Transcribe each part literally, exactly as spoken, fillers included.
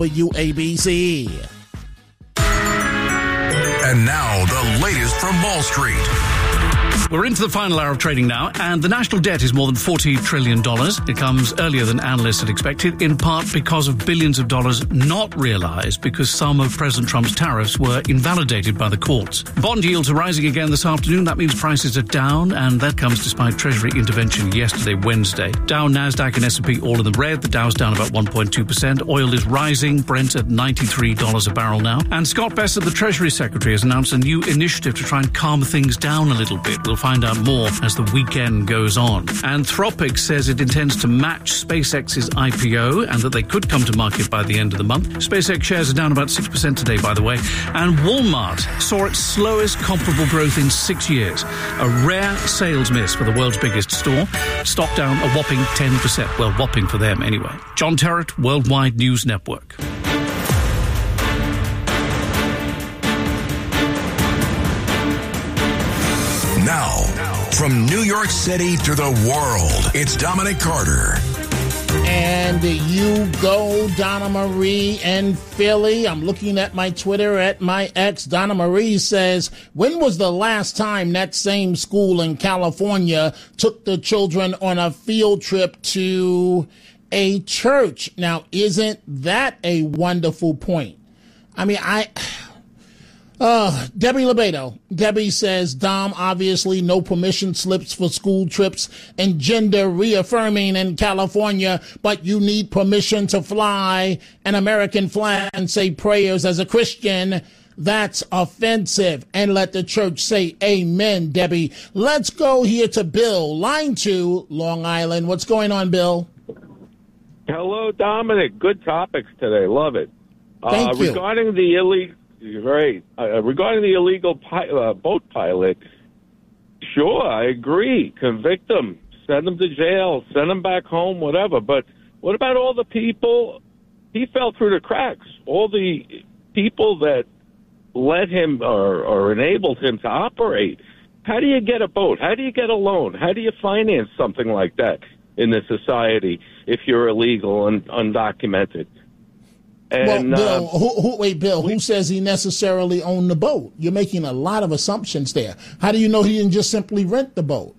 W A B C. And now the latest from Wall Street. We're into the final hour of trading now, and the national debt is more than forty trillion dollars. It comes earlier than analysts had expected, in part because of billions of dollars not realized because some of President Trump's tariffs were invalidated by the courts. Bond yields are rising again this afternoon. That means prices are down, and that comes despite Treasury intervention yesterday, Wednesday. Dow, NASDAQ, and S and P all in the red. The Dow's down about one point two percent. Oil is rising. Brent at ninety-three dollars a barrel now. And Scott Bessent, the Treasury Secretary, has announced a new initiative to try and calm things down a little bit. We'll find out more as the weekend goes on. Anthropic says it intends to match SpaceX's I P O and that they could come to market by the end of the month. SpaceX shares are down about six percent today, by the way. And Walmart saw its slowest comparable growth in six years. A rare sales miss for the world's biggest store. Stock down a whopping ten percent. Well, whopping for them anyway. John Terrett, Worldwide News Network. Now, from New York City to the world, it's Dominic Carter. And you go, Donna Marie in Philly. I'm looking at my Twitter, at my ex. Donna Marie says, when was the last time that same school in California took the children on a field trip to a church? Now, isn't that a wonderful point? I mean, I... Uh, Debbie Lebedo. Debbie says, Dom, obviously no permission slips for school trips and gender reaffirming in California, but you need permission to fly an American flag and say prayers as a Christian. That's offensive. And let the church say amen, Debbie. Let's go here to Bill, line two, Long Island. What's going on, Bill? Hello, Dominic. Good topics today. Love it. Thank uh, you. Regarding the illegal... Right. Uh, regarding the illegal pi- uh, boat pilot, sure, I agree. Convict them. Send them to jail. Send them back home, whatever. But what about all the people? He fell through the cracks. All the people that let him or, or enabled him to operate. How do you get a boat? How do you get a loan? How do you finance something like that in this society if you're illegal and undocumented? And, well, Bill, uh, who, who, wait, Bill, who says he necessarily owned the boat? You're making a lot of assumptions there. How do you know he didn't just simply rent the boat?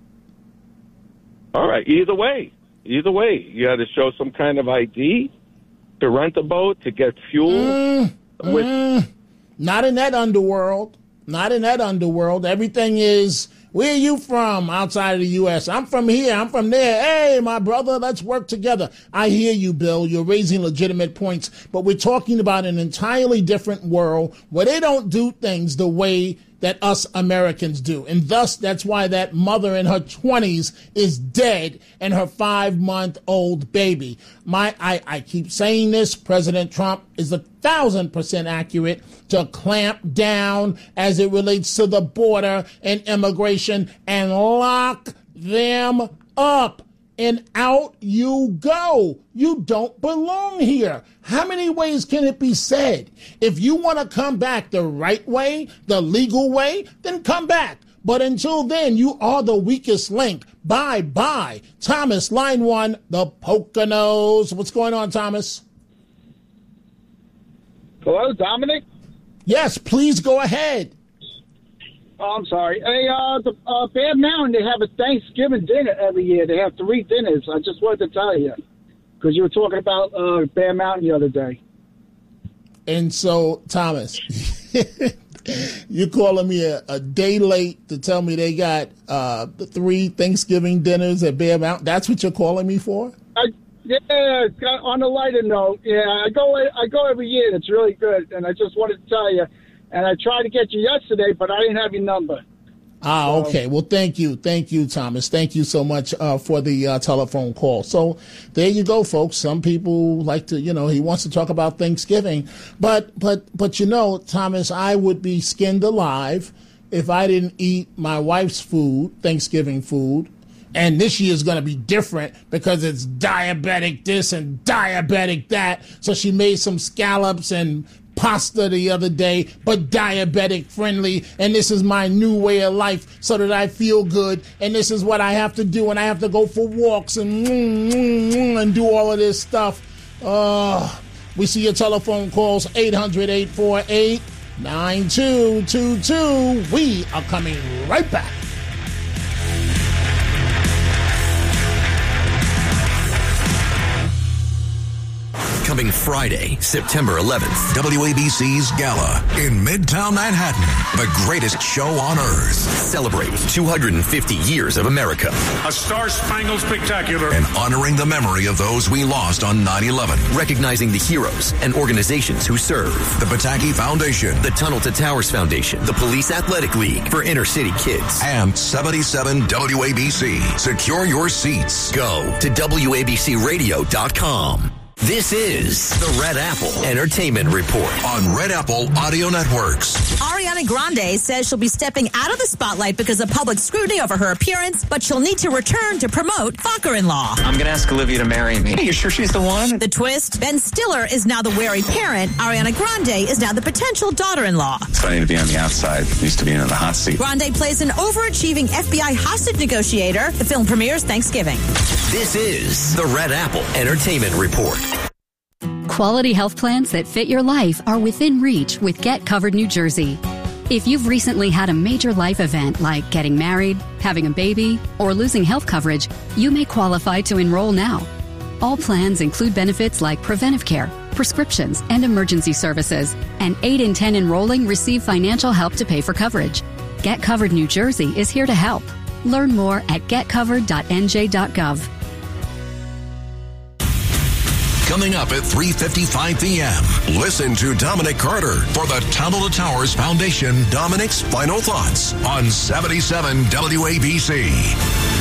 All right. Either way, either way, you had to show some kind of I D to rent a boat, to get fuel. Mm, with- mm, not in that underworld. Not in that underworld. Everything is, where are you from outside of the U S? I'm from here. I'm from there. Hey, my brother, let's work together. I hear you, Bill. You're raising legitimate points, but we're talking about an entirely different world where they don't do things the way that us Americans do. And thus, that's why that mother in her twenties is dead and her five-month-old baby. My, I, I keep saying this, President Trump is a thousand percent accurate to clamp down as it relates to the border and immigration and lock them up. And out you go. You don't belong here. How many ways can it be said? If you want to come back the right way, the legal way, then come back. But until then, you are the weakest link. Bye-bye. Thomas, line one, the Poconos. What's going on, Thomas? Hello, Dominic? Yes, please go ahead. Oh, I'm sorry. Hey, uh, the uh, Bear Mountain, they have a Thanksgiving dinner every year. They have three dinners. I just wanted to tell you, because you were talking about uh, Bear Mountain the other day. And so, Thomas, you're calling me a, a day late to tell me they got uh, three Thanksgiving dinners at Bear Mountain. That's what you're calling me for? I, yeah, on a lighter note, yeah, I go I go every year, and it's really good. And I just wanted to tell you, and I tried to get you yesterday, but I didn't have your number. Ah, so. okay. Well, thank you. Thank you, Thomas. Thank you so much uh, for the uh, telephone call. So there you go, folks. Some people like to, you know, he wants to talk about Thanksgiving. But, but, but you know, Thomas, I would be skinned alive if I didn't eat my wife's food, Thanksgiving food. And this year is going to be different because it's diabetic this and diabetic that. So she made some scallops and pasta the other day, but diabetic friendly. And this is my new way of life so that I feel good. And this is what I have to do. And I have to go for walks and, and do all of this stuff. Oh, We see your telephone calls, eight hundred, eight four eight, nine two two two. We are coming right back. Coming Friday, September eleventh. W A B C's Gala in Midtown Manhattan. The greatest show on earth. Celebrating two hundred fifty years of America. A star-spangled spectacular. And honoring the memory of those we lost on nine eleven. Recognizing the heroes and organizations who serve. The Pataki Foundation. The Tunnel to Towers Foundation. The Police Athletic League for inner city kids. And seventy-seven W A B C. Secure your seats. Go to W A B C radio dot com. This is the Red Apple Entertainment Report on Red Apple Audio Networks. Ariana Grande says she'll be stepping out of the spotlight because of public scrutiny over her appearance, but she'll need to return to promote Fucker-in-Law. I'm going to ask Olivia to marry me. Are you sure she's the one? The twist, Ben Stiller is now the wary parent. Ariana Grande is now the potential daughter-in-law. It's funny to be on the outside. Used to be in the hot seat. Grande plays an overachieving F B I hostage negotiator. The film premieres Thanksgiving. This is the Red Apple Entertainment Report. Quality health plans that fit your life are within reach with Get Covered New Jersey. If you've recently had a major life event like getting married, having a baby, or losing health coverage, you may qualify to enroll now. All plans include benefits like preventive care, prescriptions, and emergency services, and eight in ten enrolling receive financial help to pay for coverage. Get Covered New Jersey is here to help. Learn more at get covered dot n j dot gov. Coming up at three fifty-five p.m., listen to Dominic Carter for the Tunnel to Towers Foundation Dominic's Final Thoughts on seventy-seven W A B C.